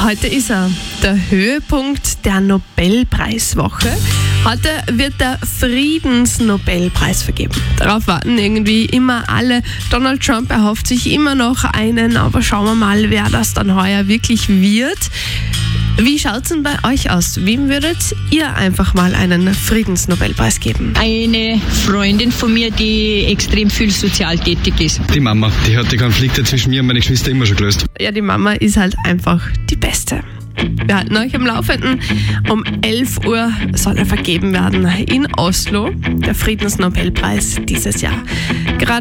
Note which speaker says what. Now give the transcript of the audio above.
Speaker 1: Heute ist er, der Höhepunkt der Nobelpreiswoche. Heute wird der Friedensnobelpreis vergeben. Darauf warten irgendwie immer alle. Donald Trump erhofft sich immer noch einen, aber schauen wir mal, wer das dann heuer wirklich wird. Wie schaut es denn bei euch aus? Wem würdet ihr einfach mal einen Friedensnobelpreis geben?
Speaker 2: Eine Freundin von mir, die extrem viel sozial tätig ist.
Speaker 3: Die Mama, die hat die Konflikte zwischen mir und meiner Geschwister immer schon gelöst.
Speaker 1: Ja, die Mama ist halt einfach die Beste. Wir halten euch am Laufenden. Um 11 Uhr soll er vergeben werden in Oslo, der Friedensnobelpreis dieses Jahr. Gerade